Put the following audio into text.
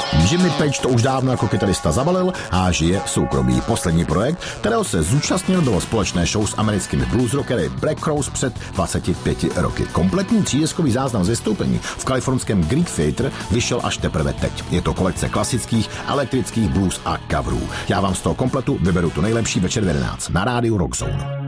Jimmy Page to už dávno jako kytarista zabalil a žije v soukromí. Poslední projekt, kterého se zúčastnil, bylo společné show s americkými bluesrockery Black Crowes před 25 roky. Kompletní 3diskový záznam z vystoupení v kalifornském Greek Theatre vyšel až teprve teď. Je to kolekce klasických, elektrických blues a coverů. Já vám z toho kompletu vyberu to nejlepší večer v 11 na rádiu Rock Zone.